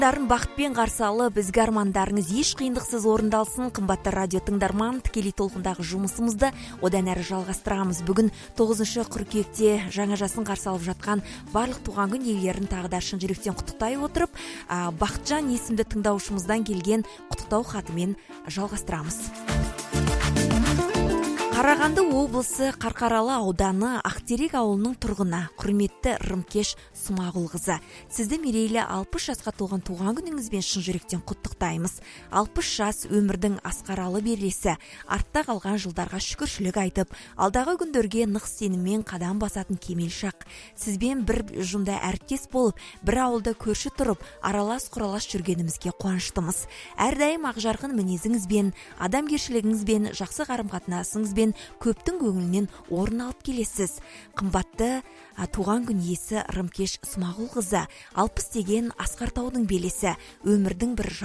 Дарын бақытпен қарсы алып, бізге армандарыңыз еш қиындықсыз орындалсын. Қымбатты радио тыңдарман, тікелей толқындағы жұмысымызды одан әрі жалғастырамыз. Бүгін 9 қыркүйекте жаңа жасын қарсы алып жатқан барлық туған күн иелерін тағы да шын жүректен құттықтай отырып, Бақытжан есімді тыңдаушымыздан келген құттықтау хатымен жалғастырамыз. Қарағанды облысы Қарқаралы ауданы Ақтерек ауылының тұрғыны, құрметті Рымкеш Смағұлқызы. Сізді мерейлі 60 жасқа толған туған күніңізбен шын жүректен құттықтаймыз. 60 жас өмірдің асқаралы белесі, артта қалған жылдарға шүкіршілік айтып, алдағы күндерге нық сеніммен қадам басатын кемел шақ. Сізбен бір ұжымда әріптес болып, бір ауылда көрші тұрып, аралас-құралас жүргенімізге қуаныштымыз. Әрдайым ақжарқын мінезіңізбен, адамгершілігіңізбен, жақсы қарым-қатынасыңызбен көптің көңілінен орын алып келесіз. Қымбатты туған күн иесі Рымкеш Смағұлқызы, 60 деген асқар таудың белесі, өмірдің бір